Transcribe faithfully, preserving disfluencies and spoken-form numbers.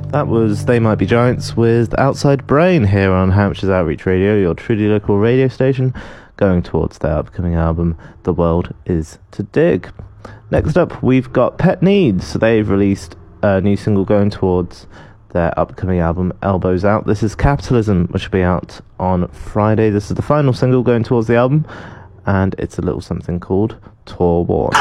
That was They Might Be Giants with Outside Brain here on Hampshire's Outreach Radio, your truly local radio station, going towards their upcoming album, The World Is to Dig. Next up, we've got Pet Needs. They've released a new single going towards their upcoming album, Elbows Out. This is Capitalism, which will be out on Friday. This is the final single going towards the album, and it's a little something called Tour War.